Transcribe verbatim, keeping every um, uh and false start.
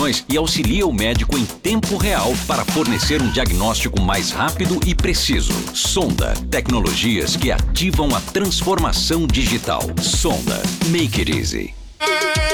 informações e auxilia o médico em tempo real para fornecer um diagnóstico mais rápido e preciso. Sonda, tecnologias que ativam a transformação digital. Sonda, make it easy.